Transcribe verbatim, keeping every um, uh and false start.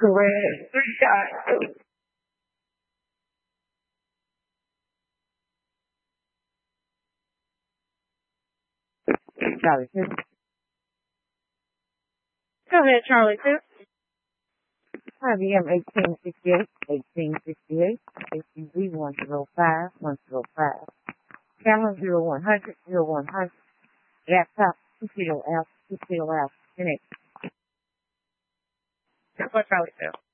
Correct. Three shots. Charlie two. Go ahead, Charlie two. I B M eighteen sixty-eight, eighteen sixty-eight, H U V one zero five, one zero five. Camera zero one hundred, zero one hundred. Laptop two zero F, two zero F. Connect. That's what Charlie two.